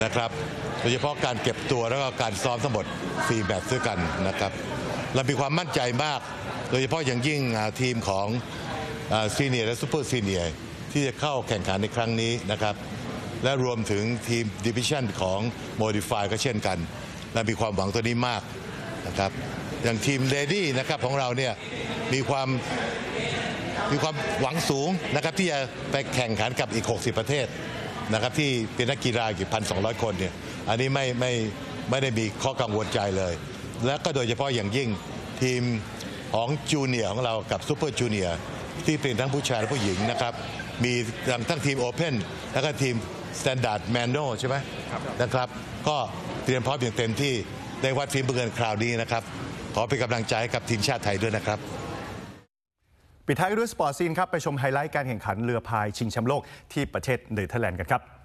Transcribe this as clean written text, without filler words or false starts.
นะครับโดยเฉพาะการเก็บตัวแล้วก็การซ้อมทั้งหมด4แมตช์ด้วยกันนะครับเรามีความมั่นใจมากโดยเฉพาะอย่างยิ่งทีมของซีเนียร์และซูเปอร์ซีเนียร์ที่จะเข้าแข่งขันในครั้งนี้นะครับและรวมถึงทีมดิวิชั่นของโมดิฟายก็เช่นกันเรามีความหวังตัวนี้มากนะครับอย่างทีมเลดี้นะครับของเราเนี่ยมีความหวังสูงนะครับที่จะไปแข่งขันกับอีก60ประเทศนะครับที่เป็นนักกีฬากี่1,200 คนเนี่ยอันนี้ไม่ได้มีข้อกังวลใจเลยและก็โดยเฉพาะอย่างยิ่งทีมของจูเนียร์ของเรากับซูเปอร์จูเนียร์ที่เป็นทั้งผู้ชายและผู้หญิงนะครับมีทั้งทีมโอเพ่นแล้วก็ทีมสแตนดาร์ดแมนโนใช่ไหมนะครับก็เตรียมพร้อมอย่างเต็มที่ในวัดฝีมือกันคราวนี้นะครับขอเป็นกำลังใจให้กับทีมชาติไทยด้วยนะครับปิดท้ายด้วยสปอร์ตซีนครับไปชมไฮไลท์การแข่งขันเรือพายชิงแชมป์โลกที่ประเทศเนเธอร์แลนด์กันครับ